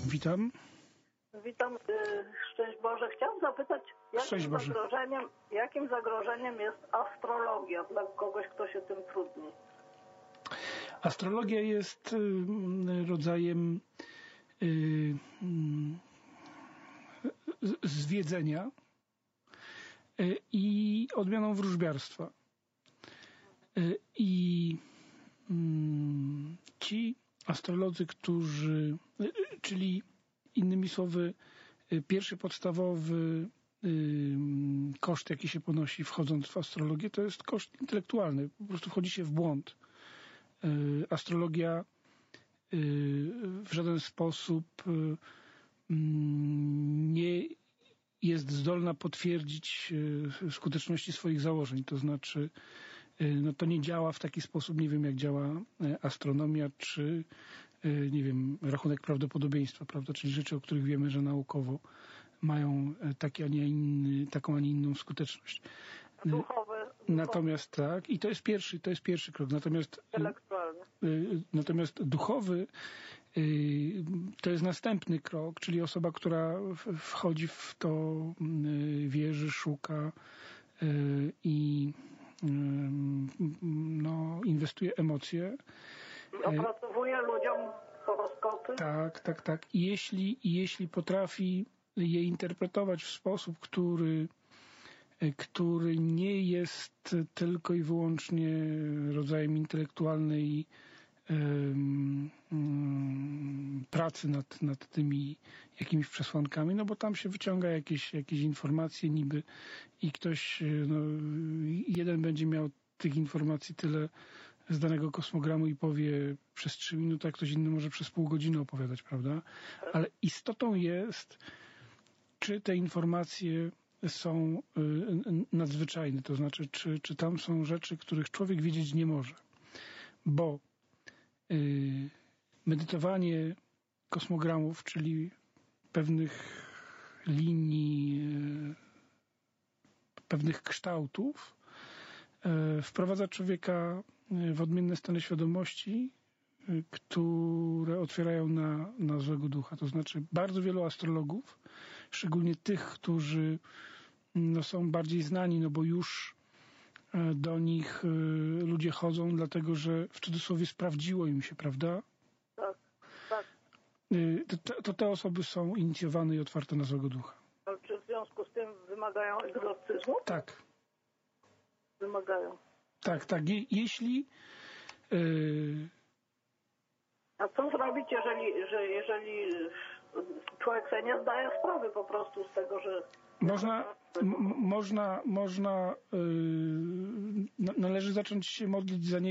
Witam. Witam, szczęść Boże. Chciałam zapytać, jakim zagrożeniem jest astrologia dla kogoś, kto się tym trudni? Astrologia jest rodzajem zwiedzenia i odmianą wróżbiarstwa. I ci astrolodzy, czyli innymi słowy, pierwszy podstawowy koszt, jaki się ponosi wchodząc w astrologię, to jest koszt intelektualny. Po prostu wchodzi się w błąd. Astrologia w żaden sposób nie jest zdolna potwierdzić skuteczności swoich założeń. To znaczy, to nie działa w taki sposób, nie wiem, jak działa astronomia, czy nie wiem, rachunek prawdopodobieństwa, prawda? Czyli rzeczy, o których wiemy, że naukowo mają taką, a nie inną skuteczność. Natomiast tak, i to jest pierwszy krok. Natomiast duchowy to jest następny krok, czyli osoba, która wchodzi w to, wierzy, szuka i inwestuje emocje. Opracowuje ludziom horoskopy? Tak. I jeśli potrafi je interpretować w sposób, który nie jest tylko i wyłącznie rodzajem intelektualnej pracy nad tymi jakimiś przesłankami, no bo tam się wyciąga jakieś informacje niby i ktoś, jeden będzie miał tych informacji tyle z danego kosmogramu i powie przez 3 minuty, a ktoś inny może przez pół godziny opowiadać, prawda? Ale istotą jest, czy te informacje są nadzwyczajne, to znaczy, czy tam są rzeczy, których człowiek wiedzieć nie może. Bo medytowanie kosmogramów, czyli pewnych linii, pewnych kształtów, wprowadza człowieka w odmienne stany świadomości, które otwierają na złego ducha. To znaczy bardzo wielu astrologów, szczególnie tych, którzy są bardziej znani, no bo już do nich ludzie chodzą, dlatego że w cudzysłowie sprawdziło im się, prawda? Tak. To te osoby są inicjowane i otwarte na złego ducha. A czy w związku z tym wymagają egzorcyzmu? Tak. Wymagają. Tak. Jeśli... A co zrobić, jeżeli człowiek sobie nie zdaje sprawy po prostu z tego, że... Należy zacząć się modlić za